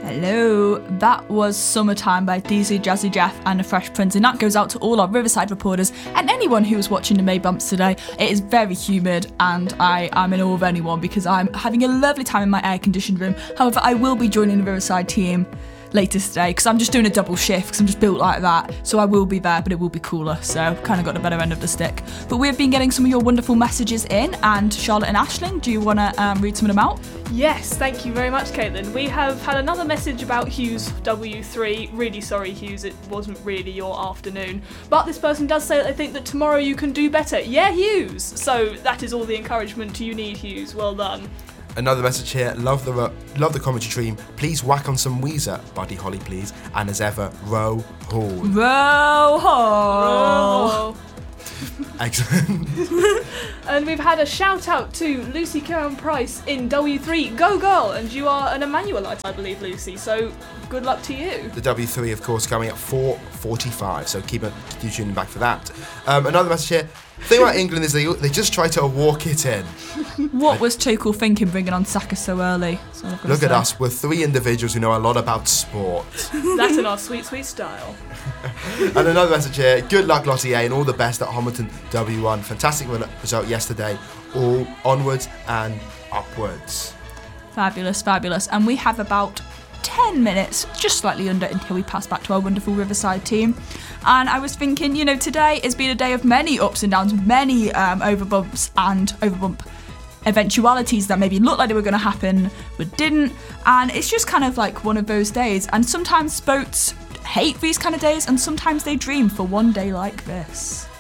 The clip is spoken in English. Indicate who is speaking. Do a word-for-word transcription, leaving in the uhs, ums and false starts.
Speaker 1: Hello, that was Summertime by D C Jazzy Jeff and the Fresh Prince, and that goes out to all our Riverside reporters and anyone who was watching the May Bumps today. It is very humid and I am in awe of anyone because I'm having a lovely time in my air-conditioned room. However, I will be joining the Riverside team later today because I'm just doing a double shift because I'm just built like that, so I will be there, but it will be cooler, so kind of got the better end of the stick. But we've been getting some of your wonderful messages in, and Charlotte and Aisling, do you want to um, read some of them out?
Speaker 2: Yes, thank you very much, Caitlin. We have had another message about Hughes W three. Really sorry, Hughes, it wasn't really your afternoon. But this person does say that they think that tomorrow you can do better. Yeah, Hughes! So that is all the encouragement you need, Hughes. Well done.
Speaker 3: Another message here, love the love the commentary stream. Please whack on some Weezer, Buddy Holly, please. And as ever, row hall.
Speaker 1: Row hall.
Speaker 3: Excellent.
Speaker 2: And we've had a shout out to Lucy Karen Price in W three. Go girl! And you are an Emmanuelite, I believe, Lucy. So good luck to you.
Speaker 3: The W three, of course, coming at four forty-five. So keep, keep tuning back for that. Um, another message here. The thing about England is they they just try to walk it in.
Speaker 1: What was Tuchel thinking bringing on Saka so early?
Speaker 3: Look
Speaker 1: say.
Speaker 3: at us, we're three individuals who know a lot about sport.
Speaker 2: That's in our sweet, sweet style.
Speaker 3: And another message here, good luck Lottie A and all the best at Homerton W one. Fantastic result yesterday, all onwards and upwards.
Speaker 1: Fabulous, fabulous. And we have about ten minutes, just slightly under, until we pass back to our wonderful Riverside team. And I was thinking, you know, today has been a day of many ups and downs, many um, overbumps and overbump eventualities that maybe looked like they were going to happen but didn't. And it's just kind of like one of those days. And sometimes boats hate these kind of days, and sometimes they dream for one day like this.